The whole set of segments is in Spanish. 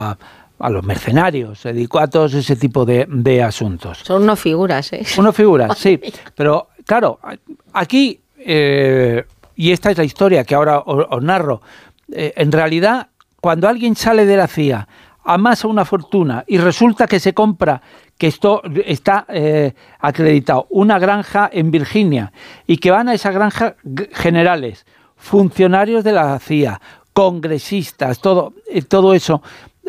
a los mercenarios, se dedicó a todo ese tipo de asuntos. Son unos figuras, ¿eh? Unos figuras, sí. Pero, claro, aquí, y esta es la historia que ahora os narro, en realidad, cuando alguien sale de la CIA, amasa una fortuna y resulta que se compra, que esto está acreditado, una granja en Virginia, y que van a esa granja generales, funcionarios de la CIA, congresistas, todo eso,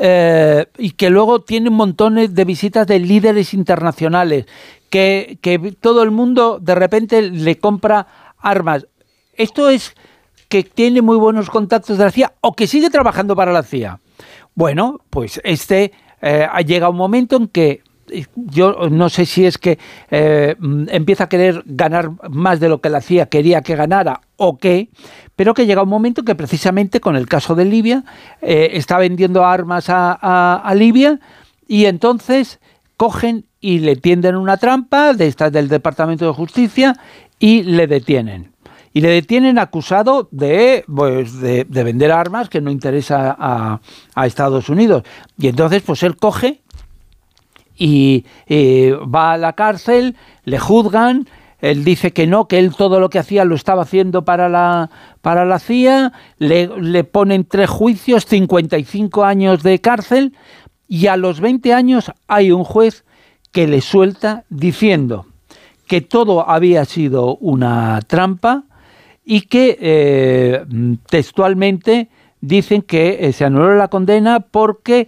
y que luego tienen montones de visitas de líderes internacionales, que todo el mundo de repente le compra armas. Esto es que tiene muy buenos contactos de la CIA o que sigue trabajando para la CIA. Bueno, pues llega un momento en que yo no sé si es que empieza a querer ganar más de lo que la CIA quería que ganara o qué, pero que llega un momento que precisamente con el caso de Libia está vendiendo armas a Libia, y entonces cogen y le tienden una trampa de estas del Departamento de Justicia y le detienen. Y le detienen acusado de vender armas que no interesa a Estados Unidos. Y entonces pues él coge y va a la cárcel, le juzgan, él dice que no, que él todo lo que hacía lo estaba haciendo para la CIA, le ponen 3 juicios, 55 años de cárcel, y a los 20 años hay un juez que le suelta diciendo que todo había sido una trampa, y que textualmente dicen que se anuló la condena porque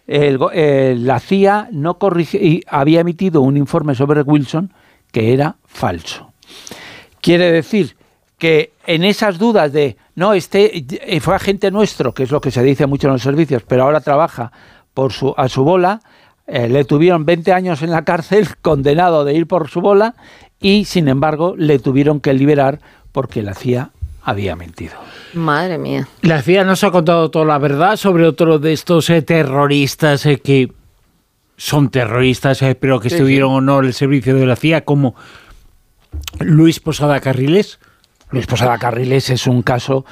la CIA no y había emitido un informe sobre Wilson que era falso. Quiere decir que en esas dudas de, no, fue agente nuestro, que es lo que se dice mucho en los servicios, pero ahora trabaja a su bola, le tuvieron 20 años en la cárcel, condenado de ir por su bola, y sin embargo le tuvieron que liberar porque la CIA había mentido. Madre mía. La CIA nos ha contado toda la verdad sobre otro de estos terroristas que son terroristas, pero que estuvieron o no en el servicio de la CIA, como Luis Posada Carriles. Luis Posada Carriles es un caso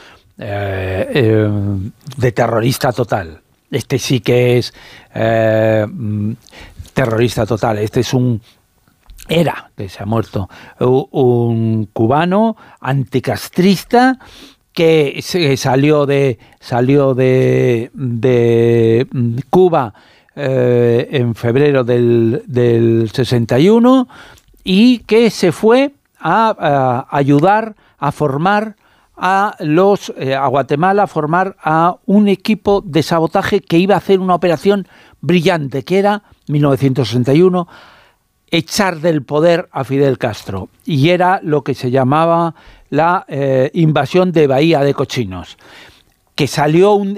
de terrorista total. Este sí que es terrorista total. Que se ha muerto, un cubano anticastrista que salió de Cuba en febrero del 61, y que se fue a ayudar a formar a Guatemala, a formar a un equipo de sabotaje que iba a hacer una operación brillante, que era 1961, echar del poder a Fidel Castro, y era lo que se llamaba la invasión de Bahía de Cochinos, que salió un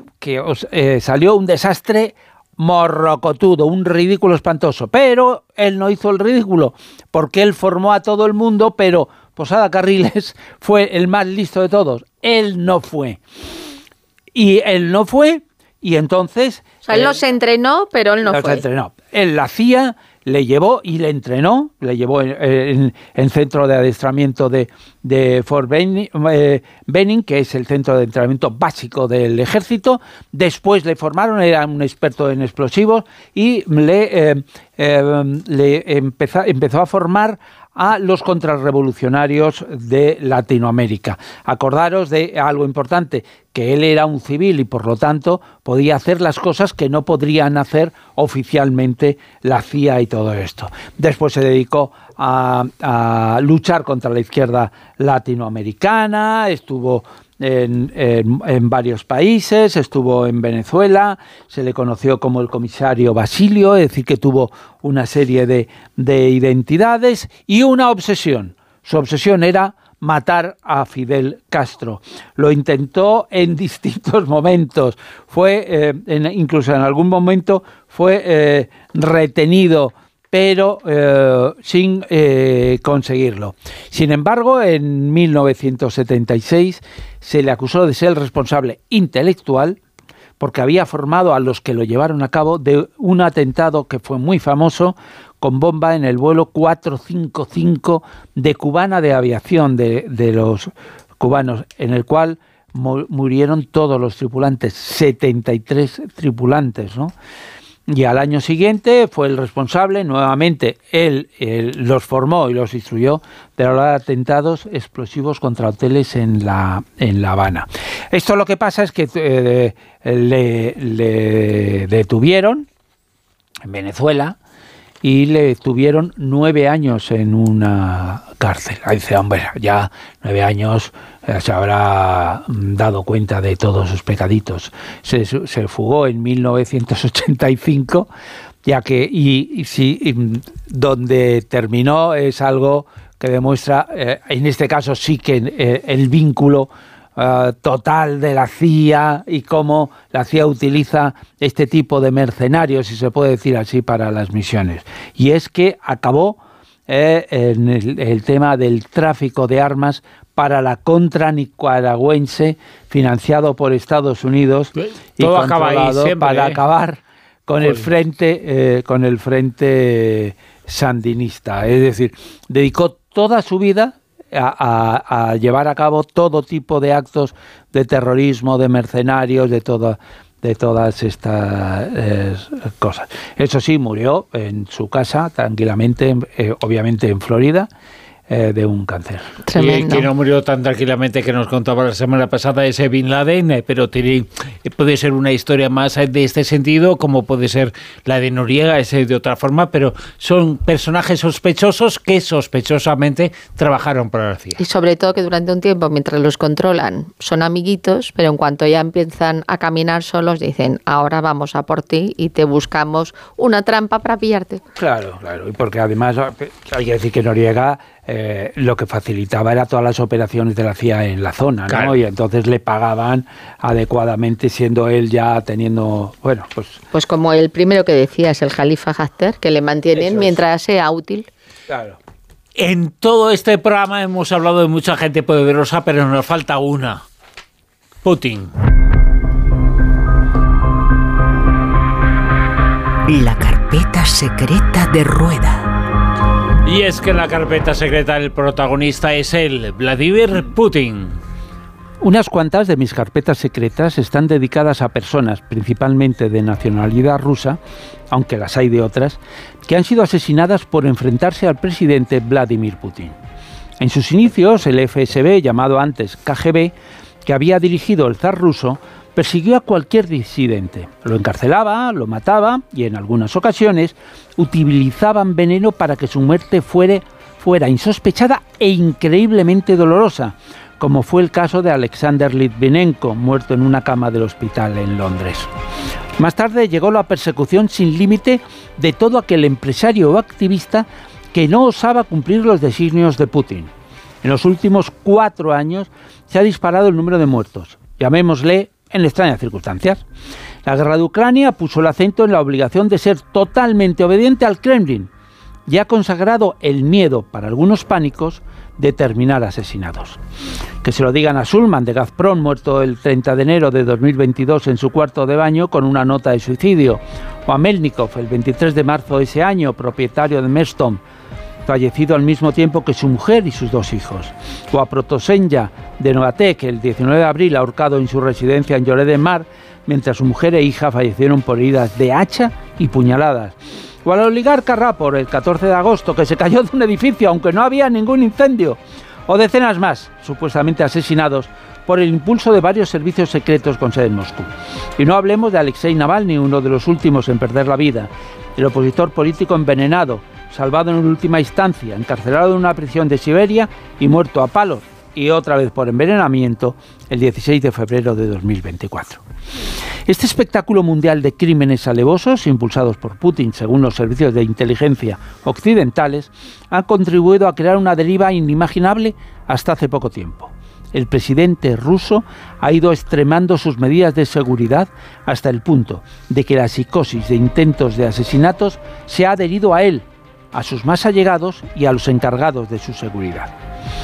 desastre morrocotudo, un ridículo espantoso, pero él no hizo el ridículo, porque él formó a todo el mundo, pero Posada Carriles fue el más listo de todos. Él no fue, y entonces... O sea, él los entrenó, pero él no fue. Él la hacía, le llevó y le entrenó, le llevó en el centro de adiestramiento de Fort Benning, que es el centro de entrenamiento básico del ejército. Después le formaron, era un experto en explosivos, y le empezó a formar a los contrarrevolucionarios de Latinoamérica. Acordaros de algo importante, que él era un civil y por lo tanto podía hacer las cosas que no podrían hacer oficialmente la CIA y todo esto. Después se dedicó a luchar contra la izquierda latinoamericana, estuvo en varios países, estuvo en Venezuela, se le conoció como el comisario Basilio, es decir, que tuvo una serie de identidades y una obsesión. Su obsesión era matar a Fidel Castro. Lo intentó en distintos momentos, incluso en algún momento fue retenido, pero sin conseguirlo. Sin embargo, en 1976 se le acusó de ser el responsable intelectual, porque había formado a los que lo llevaron a cabo, de un atentado que fue muy famoso, con bomba en el vuelo 455 de Cubana de Aviación, de los cubanos, en el cual murieron todos los tripulantes, 73 tripulantes, ¿no? Y al año siguiente fue el responsable, nuevamente él los formó y los instruyó de los atentados explosivos contra hoteles en La Habana. Esto lo que pasa es que le detuvieron en Venezuela y le tuvieron 9 años en una cárcel. Ahí dice, hombre, ya 9 años se habrá dado cuenta de todos sus pecaditos. Se fugó en 1985, ya que donde terminó es algo que demuestra, en este caso sí que el vínculo total de la CIA y cómo la CIA utiliza este tipo de mercenarios, si se puede decir así, para las misiones. Y es que acabó en el tema del tráfico de armas para la contra nicaragüense, financiado por Estados Unidos y todo controlado siempre, para acabar con el frente sandinista. Es decir, dedicó toda su vida a llevar a cabo todo tipo de actos de terrorismo, de mercenarios, de todas estas cosas. Eso sí, murió en su casa tranquilamente, obviamente en Florida, de un cáncer. Tremendo. Y que no murió tan tranquilamente que nos contaba la semana pasada ese Bin Laden, pero puede ser una historia más de este sentido, como puede ser la de Noriega, ese de otra forma, pero son personajes sospechosos que sospechosamente trabajaron para la CIA. Y sobre todo que durante un tiempo, mientras los controlan, son amiguitos, pero en cuanto ya empiezan a caminar solos, dicen, ahora vamos a por ti y te buscamos una trampa para pillarte. Claro, y porque además hay que decir que Noriega lo que facilitaba era todas las operaciones de la CIA en la zona, ¿no? Claro. Y entonces le pagaban adecuadamente, siendo él ya teniendo, bueno, pues como el primero que decías, el Jalifa Haftar, que le mantienen mientras sea útil. Claro. En todo este programa hemos hablado de mucha gente poderosa, pero nos falta una: Putin. La carpeta secreta de Rueda. Y es que en la carpeta secreta el protagonista es él, Vladimir Putin. Unas cuantas de mis carpetas secretas están dedicadas a personas, principalmente de nacionalidad rusa, aunque las hay de otras, que han sido asesinadas por enfrentarse al presidente Vladimir Putin. En sus inicios, el FSB, llamado antes KGB, que había dirigido el zar ruso, persiguió a cualquier disidente, lo encarcelaba, lo mataba y en algunas ocasiones utilizaban veneno para que su muerte fuera insospechada e increíblemente dolorosa, como fue el caso de Alexander Litvinenko, muerto en una cama del hospital en Londres. Más tarde llegó la persecución sin límite de todo aquel empresario o activista que no osaba cumplir los designios de Putin. En los últimos 4 años se ha disparado el número de muertos, llamémosle en extrañas circunstancias. La guerra de Ucrania puso el acento en la obligación de ser totalmente obediente al Kremlin y ha consagrado el miedo, para algunos pánicos, de terminar asesinados. Que se lo digan a Sulman de Gazprom, muerto el 30 de enero de 2022 en su cuarto de baño con una nota de suicidio, o a Melnikov, el 23 de marzo de ese año, propietario de Merstom, fallecido al mismo tiempo que su mujer y sus 2 hijos, o a Protosenya de Novatek, el 19 de abril ahorcado en su residencia en Lloret de Mar, mientras su mujer e hija fallecieron por heridas de hacha y puñaladas, o al oligarca Rapor, el 14 de agosto, que se cayó de un edificio aunque no había ningún incendio, o decenas más, supuestamente asesinados por el impulso de varios servicios secretos con sede en Moscú. Y no hablemos de Alexei Navalny, uno de los últimos en perder la vida, el opositor político envenenado, salvado en última instancia, encarcelado en una prisión de Siberia y muerto a palos, y otra vez por envenenamiento, el 16 de febrero de 2024. Este espectáculo mundial de crímenes alevosos, impulsados por Putin según los servicios de inteligencia occidentales, ha contribuido a crear una deriva inimaginable hasta hace poco tiempo. El presidente ruso ha ido extremando sus medidas de seguridad hasta el punto de que la psicosis de intentos de asesinatos se ha adherido a él, a sus más allegados y a los encargados de su seguridad.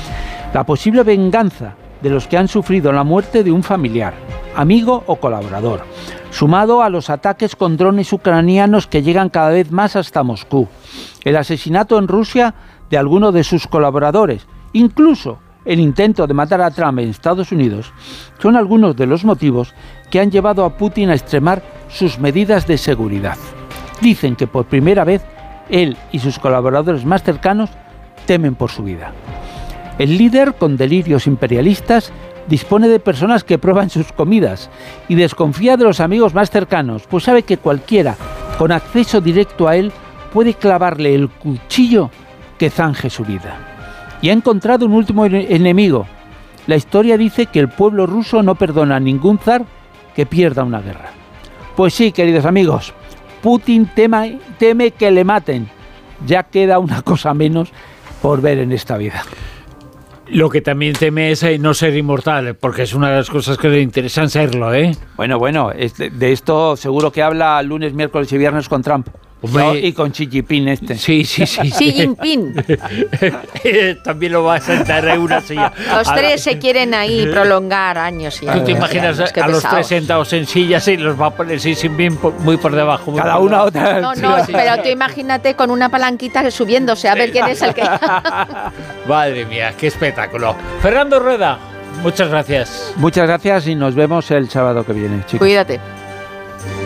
La posible venganza de los que han sufrido la muerte de un familiar, amigo o colaborador, sumado a los ataques con drones ucranianos que llegan cada vez más hasta Moscú, el asesinato en Rusia de alguno de sus colaboradores, incluso el intento de matar a Trump en Estados Unidos son algunos de los motivos que han llevado a Putin a extremar sus medidas de seguridad. Dicen que por primera vez él y sus colaboradores más cercanos temen por su vida. El líder, con delirios imperialistas, dispone de personas que prueban sus comidas y desconfía de los amigos más cercanos, pues sabe que cualquiera con acceso directo a él puede clavarle el cuchillo que zanje su vida. Y ha encontrado un último enemigo. La historia dice que el pueblo ruso no perdona a ningún zar que pierda una guerra. Pues sí, queridos amigos, Putin teme que le maten. Ya queda una cosa menos por ver en esta vida. Lo que también teme es no ser inmortal, porque es una de las cosas que le interesan serlo, ¿eh? Bueno, de esto seguro que habla lunes, miércoles y viernes con Trump. ¿No? Y con Xi Jinping Sí. Xi Jinping. También lo va a sentar en una silla. Los tres se quieren ahí prolongar años y años. ¿Tú te imaginas a los tres sentados en sillas y los va a poner Xi Jinping muy por debajo? Cada una otra. No, pero tú imagínate con una palanquita subiéndose a ver quién es el que... Madre mía, qué espectáculo. Fernando Rueda, muchas gracias. Muchas gracias y nos vemos el sábado que viene, chicos. Cuídate.